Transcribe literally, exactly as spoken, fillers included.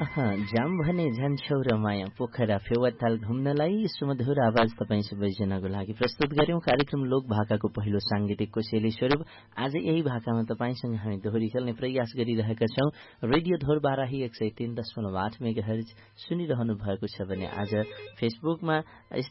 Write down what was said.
जाम भने जान्छौ र माया पोखरा फेवाताल घुम्नलाई सुमधुर आवाज तपाईँ सबैजनाको लागि प्रस्तुत गर्यौं कार्यक्रम लोक भाकाको पहिलो सांगीतिक कोसेली स्वरूप। आज यही भाकामा तपाईसँग हामी दोहोरी खेल्ने प्रयास गरिरहेका छौं। रेडियो धोर बाराही एक सय तीन दशमलव आठ मेगा हर्ज सुनिरहनु भएको छ भने आज फेसबुकमा